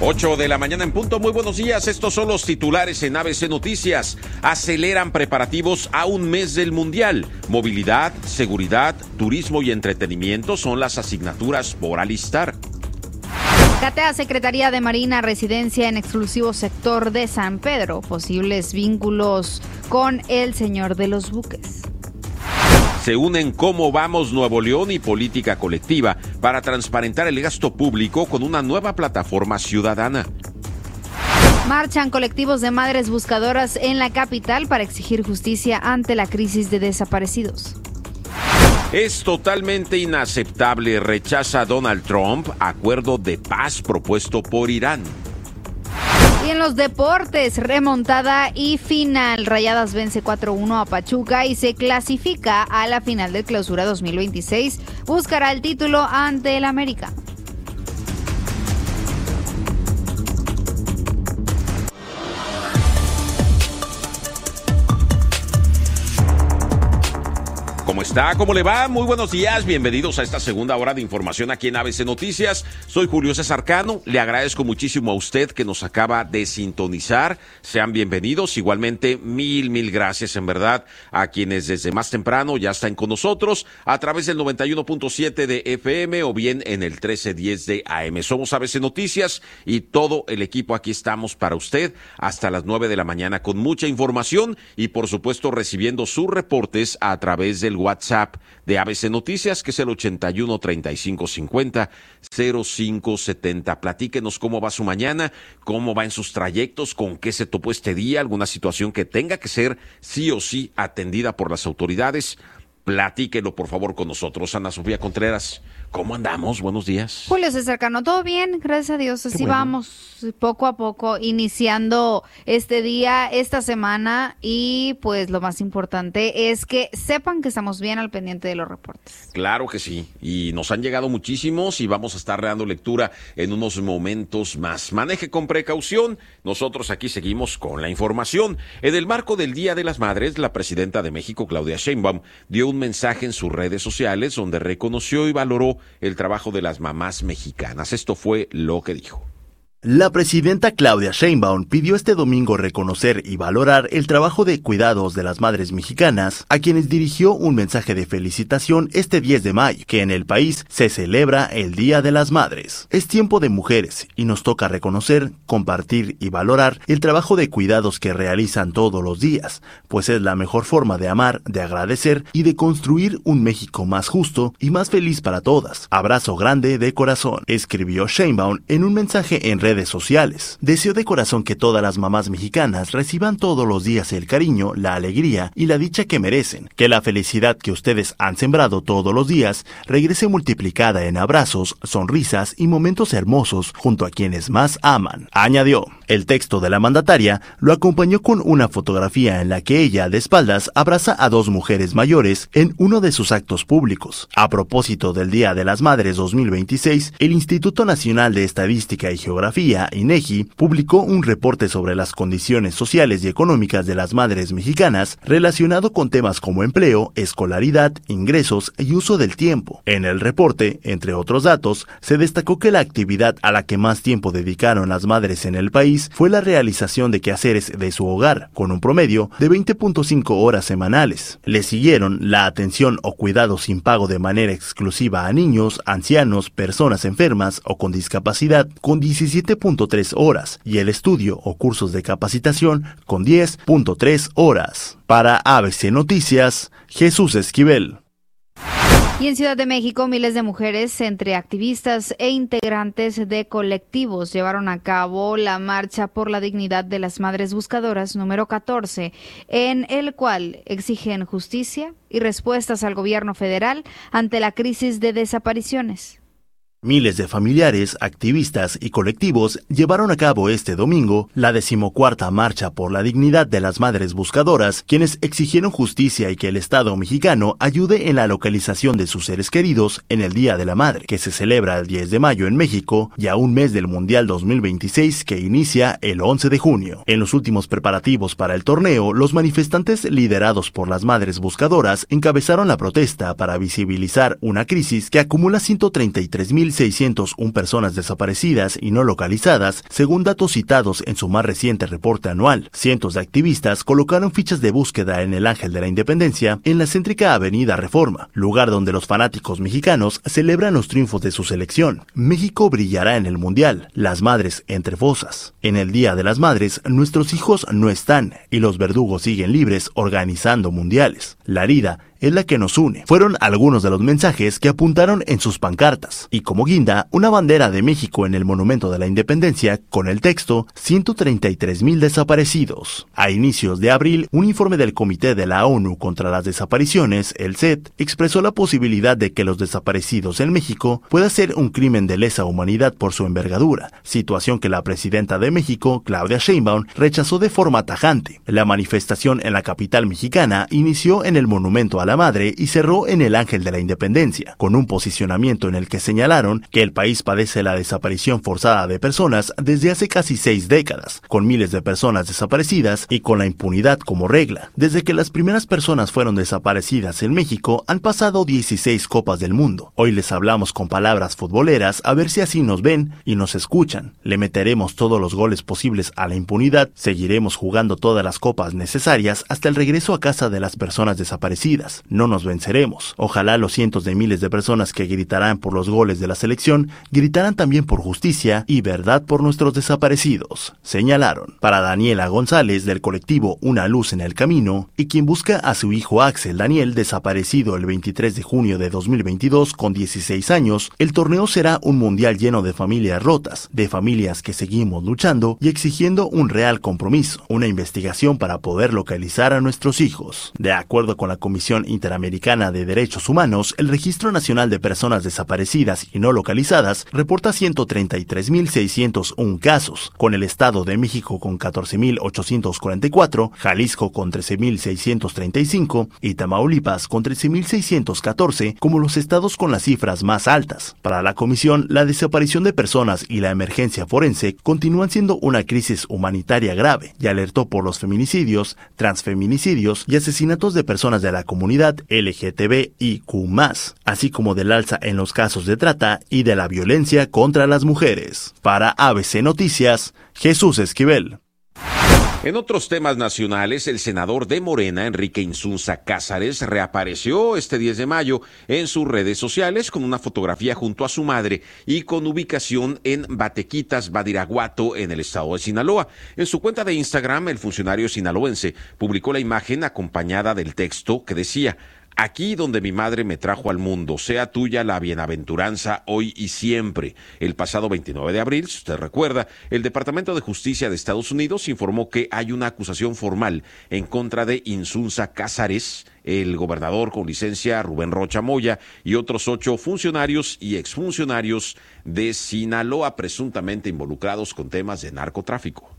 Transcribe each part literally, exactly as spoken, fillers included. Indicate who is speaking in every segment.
Speaker 1: ocho de la mañana en punto. Muy buenos días. Estos son los titulares en A B C Noticias. Aceleran preparativos a un mes del Mundial. Movilidad, seguridad, turismo y entretenimiento son las asignaturas por alistar.
Speaker 2: Catea Secretaría de Marina, residencia en exclusivo sector de San Pedro. Posibles vínculos con el señor de los buques.
Speaker 1: Se unen Cómo Vamos Nuevo León y Política Colectiva para transparentar el gasto público con una nueva plataforma ciudadana.
Speaker 2: Marchan colectivos de madres buscadoras en la capital para exigir justicia ante la crisis de desaparecidos.
Speaker 1: Es totalmente inaceptable, rechaza Donald Trump acuerdo de paz propuesto por Irán.
Speaker 2: Y en los deportes, remontada y final. Rayadas vence cuatro uno a Pachuca y se clasifica a la final del Clausura dos mil veintiséis. Buscará el título ante el América.
Speaker 1: ¿Cómo está? ¿Cómo le va? Muy buenos días, bienvenidos a esta segunda hora de información aquí en A B C Noticias. Soy Julio César Cano, le agradezco muchísimo a usted que nos acaba de sintonizar. Sean bienvenidos, igualmente mil, mil gracias en verdad a quienes desde más temprano ya están con nosotros a través del noventa y uno punto siete de F M o bien en el trece diez de A M. Somos A B C Noticias y todo el equipo aquí estamos para usted hasta las nueve de la mañana con mucha información y por supuesto recibiendo sus reportes a través del WhatsApp de A B C Noticias, que es el ochenta y uno, treinta y cinco, cincuenta, cero cinco setenta. Platíquenos cómo va su mañana, cómo va en sus trayectos, con qué se topó este día, alguna situación que tenga que ser sí o sí atendida por las autoridades. Platíquelo, por favor, con nosotros. Ana Sofía Contreras, ¿cómo andamos? Buenos días.
Speaker 2: Julio César Cano, ¿todo bien? Gracias a Dios. Así
Speaker 1: bueno.
Speaker 2: Vamos, poco a poco, iniciando este día, esta semana. Y pues lo más importante es que sepan que estamos bien al pendiente de los reportes.
Speaker 1: Claro que sí. Y nos han llegado muchísimos y vamos a estar dando lectura en unos momentos más. Maneje con precaución. Nosotros aquí seguimos con la información. En el marco del Día de las Madres, la presidenta de México, Claudia Sheinbaum, dio un mensaje en sus redes sociales donde reconoció y valoró el trabajo de las mamás mexicanas. Esto fue lo que dijo.
Speaker 3: La presidenta Claudia Sheinbaum pidió este domingo reconocer y valorar el trabajo de cuidados de las madres mexicanas, a quienes dirigió un mensaje de felicitación este diez de mayo, que en el país se celebra el Día de las Madres. Es tiempo de mujeres y nos toca reconocer, compartir y valorar el trabajo de cuidados que realizan todos los días, pues es la mejor forma de amar, de agradecer y de construir un México más justo y más feliz para todas. Abrazo grande de corazón, escribió Sheinbaum en un mensaje en redes sociales. Deseo de corazón que todas las mamás mexicanas reciban todos los días el cariño, la alegría y la dicha que merecen. Que la felicidad que ustedes han sembrado todos los días regrese multiplicada en abrazos, sonrisas y momentos hermosos junto a quienes más aman. Añadió. El texto de la mandataria lo acompañó con una fotografía en la que ella, de espaldas, abraza a dos mujeres mayores en uno de sus actos públicos. A propósito del Día de las Madres dos mil veintiséis, el Instituto Nacional de Estadística y Geografía, INEGI, publicó un reporte sobre las condiciones sociales y económicas de las madres mexicanas relacionado con temas como empleo, escolaridad, ingresos y uso del tiempo. En el reporte, entre otros datos, se destacó que la actividad a la que más tiempo dedicaron las madres en el país fue la realización de quehaceres de su hogar, con un promedio de veinte punto cinco horas semanales. Le siguieron la atención o cuidado sin pago de manera exclusiva a niños, ancianos, personas enfermas o con discapacidad, con diecisiete punto tres horas, y el estudio o cursos de capacitación con diez punto tres horas. Para A B C Noticias, Jesús Esquivel.
Speaker 2: Y en Ciudad de México, miles de mujeres, entre activistas e integrantes de colectivos, llevaron a cabo la Marcha por la Dignidad de las Madres Buscadoras número catorce, en el cual exigen justicia y respuestas al gobierno federal ante la crisis de desapariciones.
Speaker 3: Miles de familiares, activistas y colectivos llevaron a cabo este domingo la decimocuarta Marcha por la Dignidad de las Madres Buscadoras, quienes exigieron justicia y que el Estado mexicano ayude en la localización de sus seres queridos en el Día de la Madre, que se celebra el diez de mayo en México y a un mes del Mundial dos mil veintiséis que inicia el once de junio. En los últimos preparativos para el torneo, los manifestantes liderados por las Madres Buscadoras encabezaron la protesta para visibilizar una crisis que acumula ciento treinta y tres mil mil seiscientos una personas desaparecidas y no localizadas, según datos citados en su más reciente reporte anual. Cientos de activistas colocaron fichas de búsqueda en el Ángel de la Independencia en la céntrica Avenida Reforma, lugar donde los fanáticos mexicanos celebran los triunfos de su selección. México brillará en el Mundial, las madres entre fosas. En el Día de las Madres, nuestros hijos no están y los verdugos siguen libres organizando mundiales. La herida es la que nos une. Fueron algunos de los mensajes que apuntaron en sus pancartas. Y como guinda, una bandera de México en el Monumento de la Independencia con el texto ciento treinta y tres mil desaparecidos. A inicios de abril, un informe del Comité de la ONU contra las Desapariciones, el C E T, expresó la posibilidad de que los desaparecidos en México pueda ser un crimen de lesa humanidad por su envergadura, situación que la presidenta de México, Claudia Sheinbaum, rechazó de forma tajante. La manifestación en la capital mexicana inició en el Monumento a la Madre y cerró en el Ángel de la Independencia, con un posicionamiento en el que señalaron que el país padece la desaparición forzada de personas desde hace casi seis décadas, con miles de personas desaparecidas y con la impunidad como regla. Desde que las primeras personas fueron desaparecidas en México, han pasado dieciséis Copas del Mundo. Hoy les hablamos con palabras futboleras a ver si así nos ven y nos escuchan. Le meteremos todos los goles posibles a la impunidad, seguiremos jugando todas las copas necesarias hasta el regreso a casa de las personas desaparecidas. No nos venceremos. Ojalá los cientos de miles de personas que gritarán por los goles de la selección gritarán también por justicia y verdad por nuestros desaparecidos, señalaron. Para Daniela González, del colectivo Una Luz en el Camino, y quien busca a su hijo Axel Daniel, desaparecido el veintitrés de junio de dos mil veintidós con dieciséis años, el torneo será un mundial lleno de familias rotas, de familias que seguimos luchando y exigiendo un real compromiso, una investigación para poder localizar a nuestros hijos. De acuerdo con la Comisión Interamericana de Derechos Humanos, el Registro Nacional de Personas Desaparecidas y No Localizadas reporta ciento treinta y tres mil seiscientos uno casos, con el Estado de México con catorce mil ochocientos cuarenta y cuatro, Jalisco con trece mil seiscientos treinta y cinco y Tamaulipas con trece mil seiscientos catorce como los estados con las cifras más altas. Para la comisión, la desaparición de personas y la emergencia forense continúan siendo una crisis humanitaria grave y alertó por los feminicidios, transfeminicidios y asesinatos de personas de la comunidad L G T B I Q más, así como del alza en los casos de trata y de la violencia contra las mujeres. Para A B C Noticias, Jesús Esquivel.
Speaker 1: En otros temas nacionales, el senador de Morena, Enrique Insunza Cázares, reapareció este diez de mayo en sus redes sociales con una fotografía junto a su madre y con ubicación en Batequitas, Badiraguato, en el estado de Sinaloa. En su cuenta de Instagram, el funcionario sinaloense publicó la imagen acompañada del texto que decía: Aquí donde mi madre me trajo al mundo, sea tuya la bienaventuranza hoy y siempre. El pasado veintinueve de abril, si usted recuerda, el Departamento de Justicia de Estados Unidos informó que hay una acusación formal en contra de Insunza Cázares, el gobernador con licencia Rubén Rocha Moya y otros ocho funcionarios y exfuncionarios de Sinaloa presuntamente involucrados con temas de narcotráfico.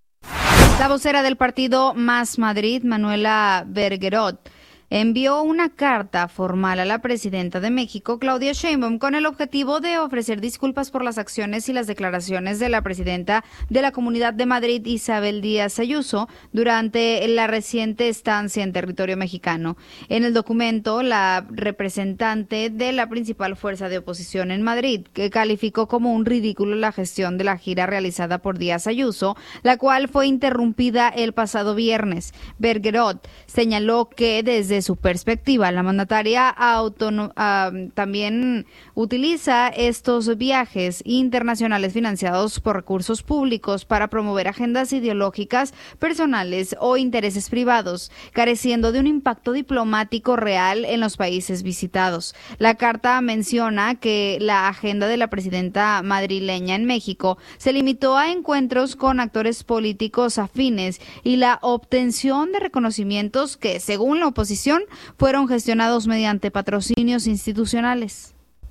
Speaker 2: La vocera del partido Más Madrid, Manuela Bergerot, envió una carta formal a la presidenta de México, Claudia Sheinbaum, con el objetivo de ofrecer disculpas por las acciones y las declaraciones de la presidenta de la Comunidad de Madrid, Isabel Díaz Ayuso, durante la reciente estancia en territorio mexicano. En el documento, la representante de la principal fuerza de oposición en Madrid, que calificó como un ridículo la gestión de la gira realizada por Díaz Ayuso, la cual fue interrumpida el pasado viernes. Bergerot señaló que desde su perspectiva, la mandataria autono- uh, también utiliza estos viajes internacionales financiados por recursos públicos para promover agendas ideológicas personales o intereses privados, careciendo de un impacto diplomático real en los países visitados. La carta menciona que la agenda de la presidenta madrileña en México se limitó a encuentros con actores políticos afines y la obtención de reconocimientos que, según la oposición, fueron gestionados mediante patrocinios institucionales.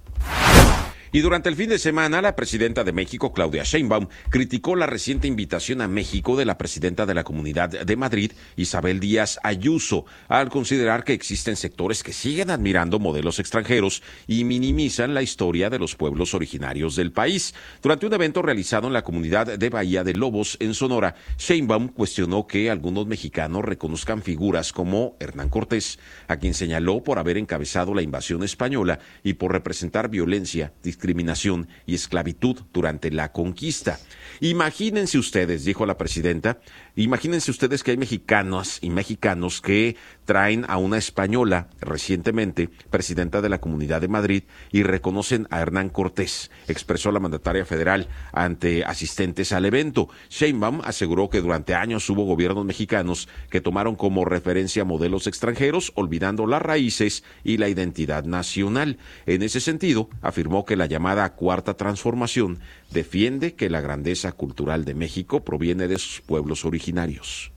Speaker 1: Y durante el fin de semana, la presidenta de México, Claudia Sheinbaum, criticó la reciente invitación a México de la presidenta de la Comunidad de Madrid, Isabel Díaz Ayuso, al considerar que existen sectores que siguen admirando modelos extranjeros y minimizan la historia de los pueblos originarios del país. Durante un evento realizado en la comunidad de Bahía de Lobos, en Sonora, Sheinbaum cuestionó que algunos mexicanos reconozcan figuras como Hernán Cortés, a quien señaló por haber encabezado la invasión española y por representar violencia, discriminación discriminación y esclavitud durante la conquista. Imagínense ustedes, dijo la presidenta, imagínense ustedes que hay mexicanos y mexicanos que traen a una española recientemente, presidenta de la Comunidad de Madrid, y reconocen a Hernán Cortés, expresó la mandataria federal ante asistentes al evento. Sheinbaum aseguró que durante años hubo gobiernos mexicanos que tomaron como referencia modelos extranjeros, olvidando las raíces y la identidad nacional. En ese sentido, afirmó que la llamada Cuarta Transformación defiende que la grandeza cultural de México proviene de sus pueblos originarios.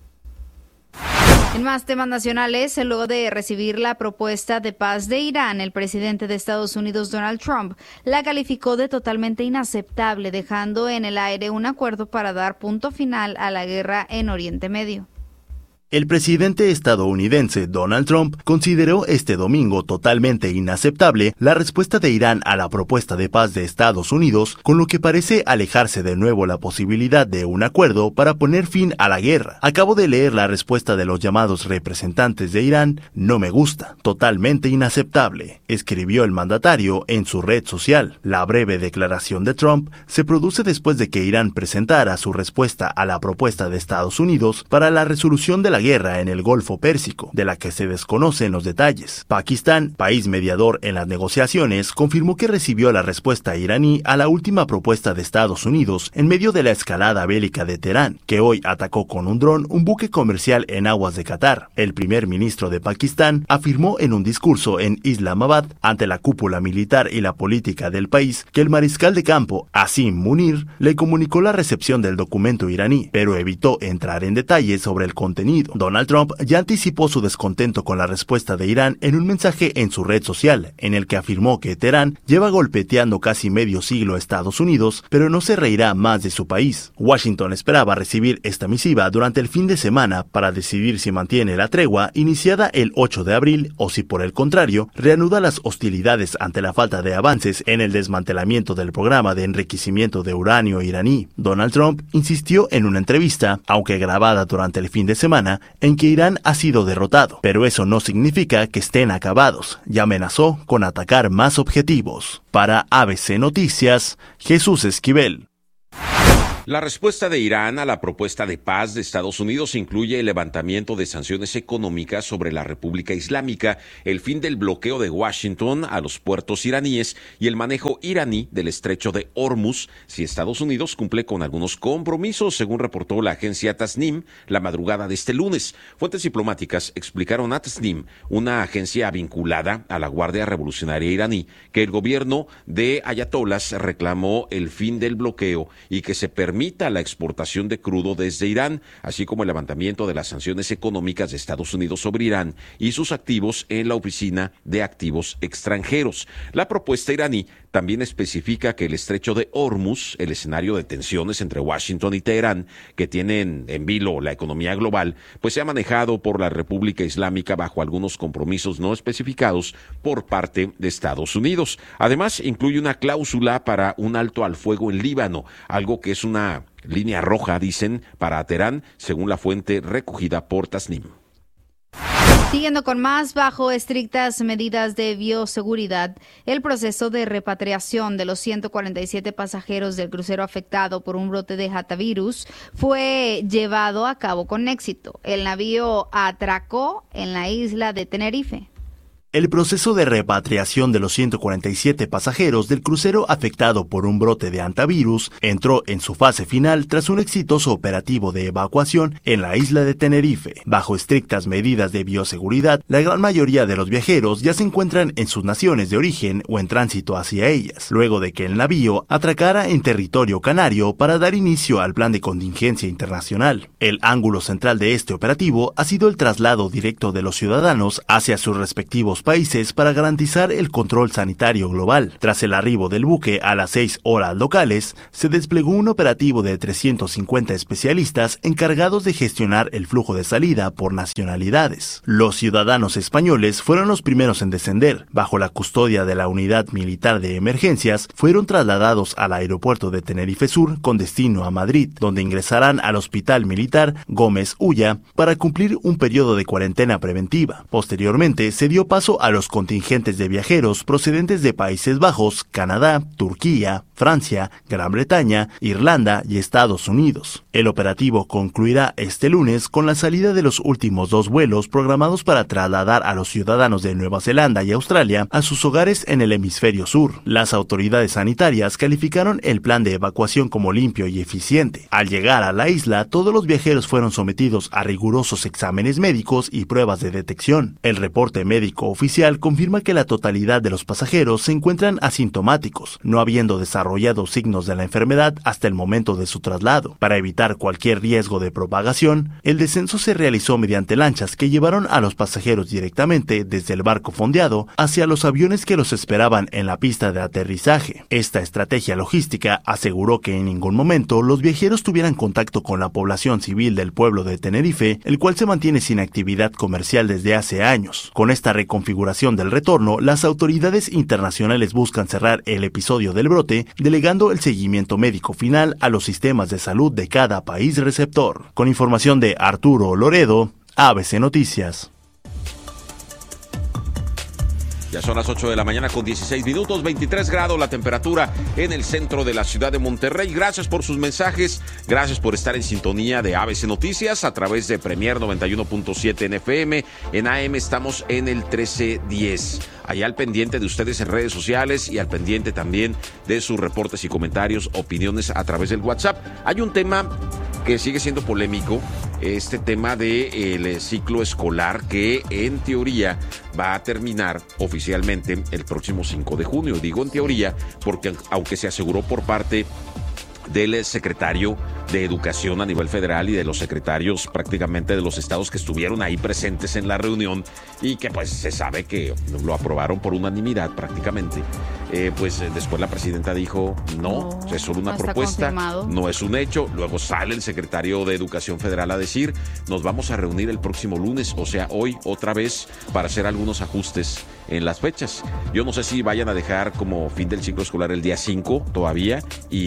Speaker 2: En más temas nacionales, luego de recibir la propuesta de paz de Irán, el presidente de Estados Unidos, Donald Trump, la calificó de totalmente inaceptable, dejando en el aire un acuerdo para dar punto final a la guerra en Oriente Medio.
Speaker 3: El presidente estadounidense Donald Trump consideró este domingo totalmente inaceptable la respuesta de Irán a la propuesta de paz de Estados Unidos, con lo que parece alejarse de nuevo la posibilidad de un acuerdo para poner fin a la guerra. Acabo de leer la respuesta de los llamados representantes de Irán. No me gusta, totalmente inaceptable, escribió el mandatario en su red social. La breve declaración de Trump se produce después de que Irán presentara su respuesta a la propuesta de Estados Unidos para la resolución de la guerra en el Golfo Pérsico, de la que se desconocen los detalles. Pakistán, país mediador en las negociaciones, confirmó que recibió la respuesta iraní a la última propuesta de Estados Unidos en medio de la escalada bélica de Teherán, que hoy atacó con un dron un buque comercial en aguas de Qatar. El primer ministro de Pakistán afirmó en un discurso en Islamabad ante la cúpula militar y la política del país que el mariscal de campo Asim Munir le comunicó la recepción del documento iraní, pero evitó entrar en detalles sobre el contenido. Donald Trump ya anticipó su descontento con la respuesta de Irán en un mensaje en su red social, en el que afirmó que Teherán lleva golpeteando casi medio siglo a Estados Unidos, pero no se reirá más de su país. Washington esperaba recibir esta misiva durante el fin de semana para decidir si mantiene la tregua iniciada el ocho de abril o si, por el contrario, reanuda las hostilidades ante la falta de avances en el desmantelamiento del programa de enriquecimiento de uranio iraní. Donald Trump insistió en una entrevista, aunque grabada durante el fin de semana, en que Irán ha sido derrotado, pero eso no significa que estén acabados, y amenazó con atacar más objetivos. Para A B C Noticias, Jesús Esquivel.
Speaker 1: La respuesta de Irán a la propuesta de paz de Estados Unidos incluye el levantamiento de sanciones económicas sobre la República Islámica, el fin del bloqueo de Washington a los puertos iraníes y el manejo iraní del estrecho de Hormuz, si Estados Unidos cumple con algunos compromisos, según reportó la agencia Tasnim la madrugada de este lunes. Fuentes diplomáticas explicaron a Tasnim, una agencia vinculada a la Guardia Revolucionaria iraní, que el gobierno de ayatolás reclamó el fin del bloqueo y que se permite Permita la exportación de crudo desde Irán, así como el levantamiento de las sanciones económicas de Estados Unidos sobre Irán y sus activos en la Oficina de Activos Extranjeros. La propuesta iraní también especifica que el estrecho de Hormuz, el escenario de tensiones entre Washington y Teherán, que tienen en vilo la economía global, pues se ha manejado por la República Islámica bajo algunos compromisos no especificados por parte de Estados Unidos. Además, incluye una cláusula para un alto al fuego en Líbano, algo que es una línea roja, dicen, para Teherán, según la fuente recogida por Tasnim.
Speaker 2: Siguiendo con más, bajo estrictas medidas de bioseguridad, el proceso de repatriación de los ciento cuarenta y siete pasajeros del crucero afectado por un brote de hantavirus fue llevado a cabo con éxito. El navío atracó en la isla de Tenerife.
Speaker 3: El proceso de repatriación de los ciento cuarenta y siete pasajeros del crucero afectado por un brote de hantavirus entró en su fase final tras un exitoso operativo de evacuación en la isla de Tenerife. Bajo estrictas medidas de bioseguridad, la gran mayoría de los viajeros ya se encuentran en sus naciones de origen o en tránsito hacia ellas, luego de que el navío atracara en territorio canario para dar inicio al plan de contingencia internacional. El ángulo central de este operativo ha sido el traslado directo de los ciudadanos hacia sus respectivos países para garantizar el control sanitario global. Tras el arribo del buque a las seis horas locales, se desplegó un operativo de trescientos cincuenta especialistas encargados de gestionar el flujo de salida por nacionalidades. Los ciudadanos españoles fueron los primeros en descender. Bajo la custodia de la Unidad Militar de Emergencias, fueron trasladados al aeropuerto de Tenerife Sur con destino a Madrid, donde ingresarán al Hospital Militar Gómez Ulla para cumplir un periodo de cuarentena preventiva. Posteriormente, se dio paso paso a los contingentes de viajeros procedentes de Países Bajos, Canadá, Turquía, Francia, Gran Bretaña, Irlanda y Estados Unidos. El operativo concluirá este lunes con la salida de los últimos dos vuelos programados para trasladar a los ciudadanos de Nueva Zelanda y Australia a sus hogares en el hemisferio sur. Las autoridades sanitarias calificaron el plan de evacuación como limpio y eficiente. Al llegar a la isla, todos los viajeros fueron sometidos a rigurosos exámenes médicos y pruebas de detección. El reporte médico oficial confirma que la totalidad de los pasajeros se encuentran asintomáticos, no habiendo desarrollado signos de la enfermedad hasta el momento de su traslado. Para evitar cualquier riesgo de propagación, el descenso se realizó mediante lanchas que llevaron a los pasajeros directamente desde el barco fondeado hacia los aviones que los esperaban en la pista de aterrizaje. Esta estrategia logística aseguró que en ningún momento los viajeros tuvieran contacto con la población civil del pueblo de Tenerife, el cual se mantiene sin actividad comercial desde hace años. Con esta reconfiguración del retorno, las autoridades internacionales buscan cerrar el episodio del brote, delegando el seguimiento médico final a los sistemas de salud de cada país receptor. Con información de Arturo Loredo, A B C Noticias.
Speaker 1: Ya son las ocho de la mañana con dieciséis minutos, veintitrés grados la temperatura en el centro de la ciudad de Monterrey. Gracias por sus mensajes, gracias por estar en sintonía de A B C Noticias a través de Premier noventa y uno punto siete en F M. En A M estamos en el trece diez. Allá al pendiente de ustedes en redes sociales y al pendiente también de sus reportes y comentarios, opiniones a través del WhatsApp. Hay un tema que sigue siendo polémico, este tema del ciclo escolar que en teoría va a terminar oficialmente el próximo cinco de junio. Digo en teoría porque aunque se aseguró por parte del secretario de Educación a nivel federal y de los secretarios prácticamente de los estados que estuvieron ahí presentes en la reunión y que pues se sabe que lo aprobaron por unanimidad prácticamente, eh, pues eh, después la presidenta dijo no, no es solo una propuesta, confirmado. No es un hecho. Luego sale el secretario de Educación Federal a decir nos vamos a reunir el próximo lunes, o sea hoy otra vez, para hacer algunos ajustes en las fechas. Yo no sé si vayan a dejar como fin del ciclo escolar el día cinco todavía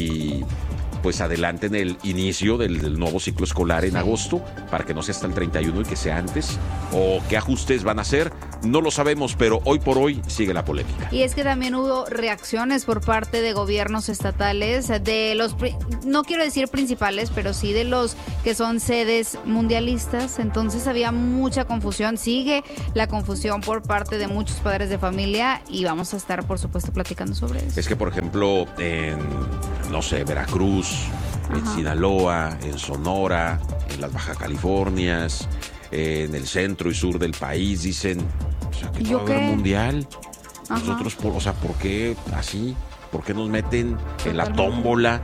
Speaker 1: y pues adelanten el inicio del, del nuevo ciclo escolar en sí. agosto, para que no sea hasta el treinta y uno y que sea antes, o qué ajustes van a hacer, no lo sabemos, pero hoy por hoy sigue la polémica.
Speaker 2: Y es que también hubo reacciones por parte de gobiernos estatales, de los, no quiero decir principales, pero sí de los que son sedes mundialistas, entonces había mucha confusión, sigue la confusión por parte de muchos padres de familia y vamos a estar, por supuesto, platicando sobre eso.
Speaker 1: Es que, por ejemplo, en, no sé, Veracruz, Ajá. en Sinaloa, en Sonora, en las Baja Californias, eh, en el centro y sur del país, dicen, o sea, que no va a haber mundial. Ajá. Nosotros, por, o sea, ¿por qué así? ¿Por qué nos meten Totalmente. en la tómbola?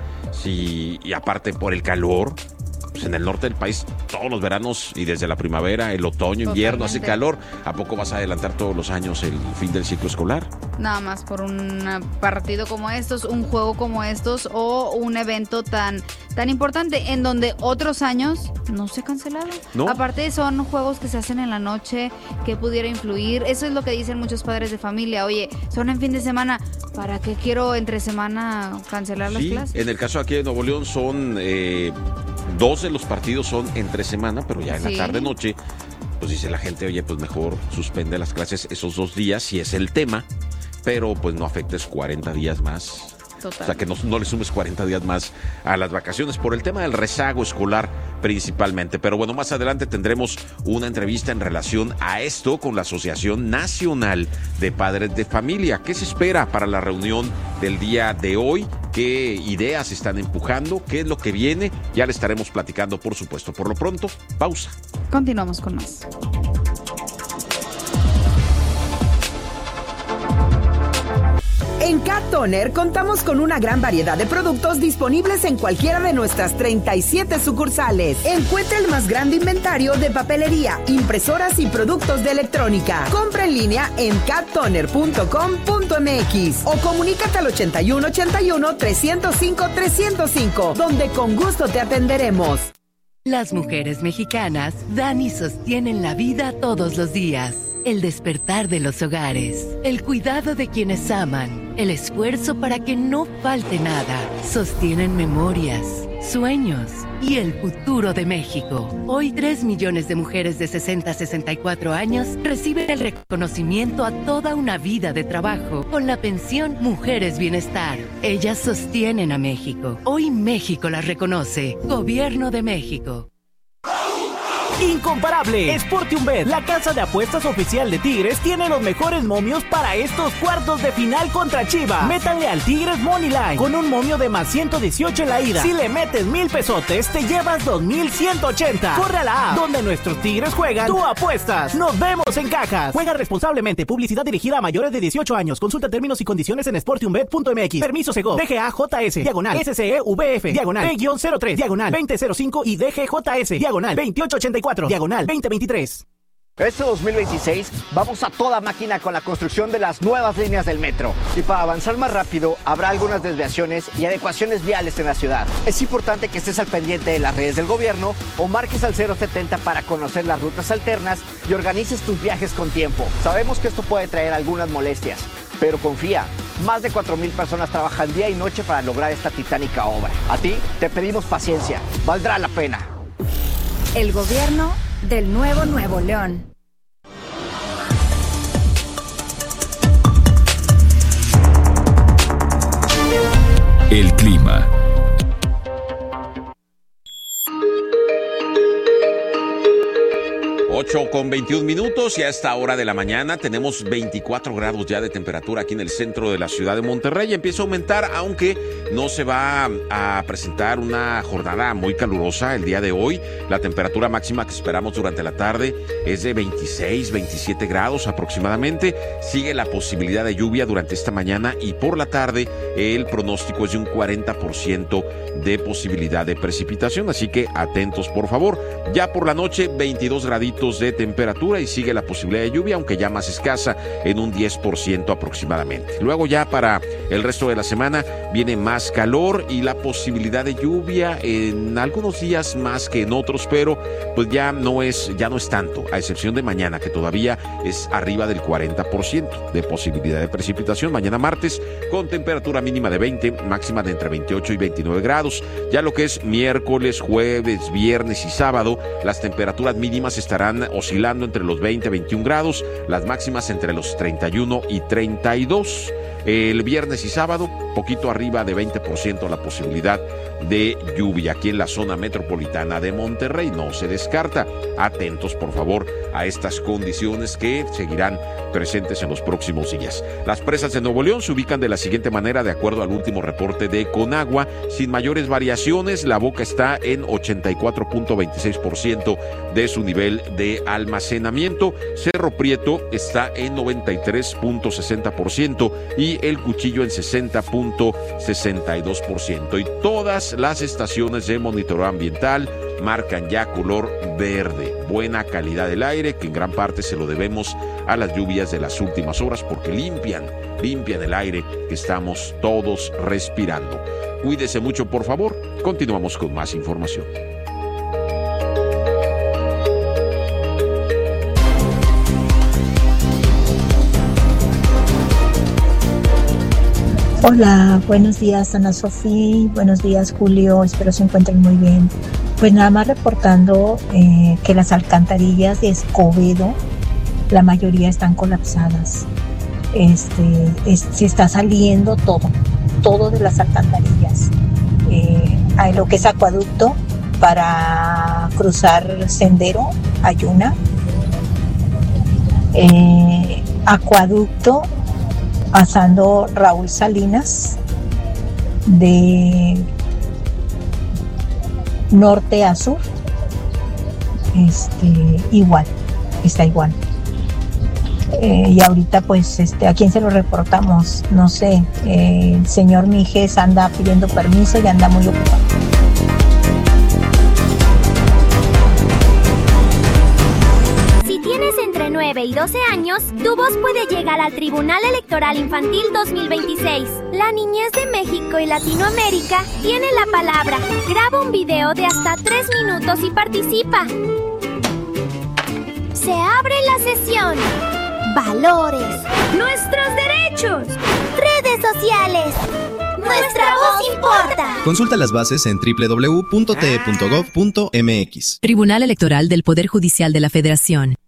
Speaker 1: Si, y aparte por el calor, pues en el norte del país todos los veranos y desde la primavera, el otoño, invierno, Totalmente. hace calor. ¿A poco vas a adelantar todos los años el fin del ciclo escolar?
Speaker 2: Nada más por un partido como estos, un juego como estos o un evento tan, tan importante en donde otros años no se cancelaron. ¿No? Aparte son juegos que se hacen en la noche, que pudiera influir. Eso es lo que dicen muchos padres de familia. Oye, son en fin de semana, ¿para qué quiero entre semana cancelar las
Speaker 1: sí,
Speaker 2: clases?
Speaker 1: En el caso aquí de Nuevo León son eh, dos de los partidos son entre semana, pero ya en sí. la tarde-noche, pues dice la gente, oye, pues mejor suspende las clases esos dos días si es el tema, pero pues no afectes cuarenta días más. Total. O sea, que no, no le sumes cuarenta días más a las vacaciones por el tema del rezago escolar principalmente. Pero bueno, más adelante tendremos una entrevista en relación a esto con la Asociación Nacional de Padres de Familia. ¿Qué se espera para la reunión del día de hoy? ¿Qué ideas están empujando? ¿Qué es lo que viene? Ya le estaremos platicando, por supuesto. Por lo pronto, pausa.
Speaker 2: Continuamos con más.
Speaker 4: En Cat Toner contamos con una gran variedad de productos disponibles en cualquiera de nuestras treinta y siete sucursales. Encuentra el más grande inventario de papelería, impresoras y productos de electrónica. Compra en línea en cat toner punto com punto m x o comunícate al ochenta y uno ochenta y uno trescientos cinco trescientos cinco, donde con gusto te atenderemos.
Speaker 5: Las mujeres mexicanas dan y sostienen la vida todos los días. El despertar de los hogares, el cuidado de quienes aman, el esfuerzo para que no falte nada, sostienen memorias, sueños y el futuro de México. Hoy tres millones de mujeres de sesenta a sesenta y cuatro años reciben el reconocimiento a toda una vida de trabajo con la pensión Mujeres Bienestar. Ellas sostienen a México. Hoy México las reconoce. Gobierno de México.
Speaker 6: Incomparable. Sportiumbet, la casa de apuestas oficial de Tigres, tiene los mejores momios para estos cuartos de final contra Chivas. Métanle al Tigres Moneyline con un momio de más ciento dieciocho en la ida. Si le metes mil pesotes, te llevas dos mil ciento ochenta. Corre a la app, donde nuestros Tigres juegan, tú apuestas. Nos vemos en cajas. Juega responsablemente. Publicidad dirigida a mayores de dieciocho años. Consulta términos y condiciones en sportiumbet punto m x. Permiso Segov. D G A J S. Diagonal. S C E V F. Diagonal. P cero tres. Diagonal. veinte cero cinco y D G J S. Diagonal. veintiocho ochenta y cuatro. Diagonal veinte veintitrés.
Speaker 7: Este dos mil veintiséis vamos a toda máquina con la construcción de las nuevas líneas del metro. Y para avanzar más rápido, habrá algunas desviaciones y adecuaciones viales en la ciudad. Es importante que estés al pendiente de las redes del gobierno o marques al cero setenta para conocer las rutas alternas y organices tus viajes con tiempo. Sabemos que esto puede traer algunas molestias, pero confía, más de cuatro mil personas trabajan día y noche para lograr esta titánica obra. A ti te pedimos paciencia, valdrá la pena.
Speaker 8: El gobierno del nuevo Nuevo León.
Speaker 9: El clima.
Speaker 1: ocho con veintiún minutos y a esta hora de la mañana tenemos veinticuatro grados ya de temperatura aquí en el centro de la ciudad de Monterrey. Empieza a aumentar, aunque no se va a presentar una jornada muy calurosa el día de hoy. La temperatura máxima que esperamos durante la tarde es de veintiséis, veintisiete grados aproximadamente. Sigue la posibilidad de lluvia durante esta mañana y por la tarde el pronóstico es de un cuarenta por ciento de posibilidad de precipitación, así que atentos por favor. Ya por la noche veintidós graditos de temperatura y sigue la posibilidad de lluvia, aunque ya más escasa, en un diez por ciento aproximadamente. Luego ya para el resto de la semana viene más calor y la posibilidad de lluvia en algunos días más que en otros, pero pues ya no es, ya no es tanto, a excepción de mañana, que todavía es arriba del cuarenta por ciento de posibilidad de precipitación. Mañana martes con temperatura mínima de veinte, máxima de entre veintiocho y veintinueve grados. Ya lo que es miércoles, jueves, viernes y sábado, las temperaturas mínimas estarán oscilando entre los veinte, veintiún grados, las máximas entre los treinta y uno y treinta y dos. El viernes y sábado, poquito arriba de veinte por ciento la posibilidad de lluvia aquí en la zona metropolitana de Monterrey. No se descarta. Atentos, por favor, a estas condiciones que seguirán presentes en los próximos días. Las presas de Nuevo León se ubican de la siguiente manera, de acuerdo al último reporte de Conagua, sin mayores variaciones. La Boca está en ochenta y cuatro punto veintiséis por ciento de su nivel de almacenamiento. Cerro Prieto está en noventa y tres punto sesenta por ciento y El Cuchillo en sesenta punto sesenta y dos por ciento. Y todas las estaciones de monitoreo ambiental marcan ya color verde. Buena calidad del aire, que en gran parte se lo debemos a las lluvias de las últimas horas, porque limpian, limpian el aire que estamos todos respirando. Cuídese mucho, por favor. Continuamos con más información.
Speaker 10: Hola, buenos días Ana Sofía, buenos días Julio, espero se encuentren muy bien. Pues nada más reportando eh, que las alcantarillas de Escobedo, la mayoría están colapsadas. Este, es, se está saliendo todo, todo de las alcantarillas. Eh, hay lo que es acueducto para cruzar Sendero, Ayuna. Eh, acueducto pasando Raúl Salinas de norte a sur, este, igual, está igual. Eh, y ahorita pues este, ¿a quién se lo reportamos? No sé, eh, el señor Mijes anda pidiendo permiso y anda muy ocupado.
Speaker 11: nueve y doce años, tu voz puede llegar al Tribunal Electoral Infantil dos mil veintiséis. La niñez de México y Latinoamérica tiene la palabra. Graba un video de hasta tres minutos y participa. Se abre la sesión. Valores. Nuestros derechos. Redes sociales. Nuestra voz importa.
Speaker 12: Consulta las bases en doble u doble u doble u punto t e punto gov punto m x.
Speaker 13: Tribunal Electoral del Poder Judicial de la Federación.